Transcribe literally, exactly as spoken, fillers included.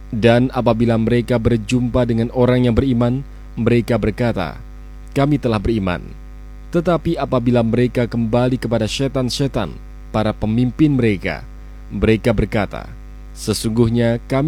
Dan apabila mereka berjumpa dengan orang yang beriman, mereka berkata, "Kami telah beriman." Tetapi apabila mereka kembali kepada setan-setan, para pemimpin mereka, mereka berkata, "Sesungguhnya kami